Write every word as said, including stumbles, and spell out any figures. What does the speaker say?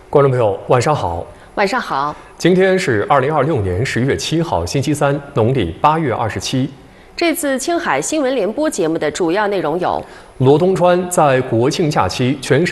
观众朋友，晚上好。 晚上好。 今天是二零二六年十月七号，星期三，农历八月二十七。 这次青海新闻联播节目的主要内容有： 罗东川在国庆假期全省